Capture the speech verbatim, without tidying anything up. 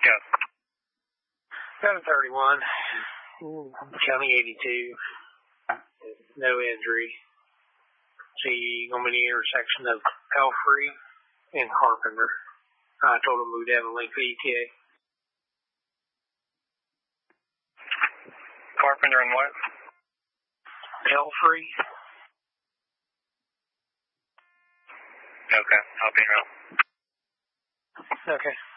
Go. seven thirty-one, County eighty-two, no injury. See, going to be the intersection of Pelfrey and Carpenter. I told him we'd have a link to E T A. Carpenter and what? Pelfrey. Okay, I'll be around. Okay.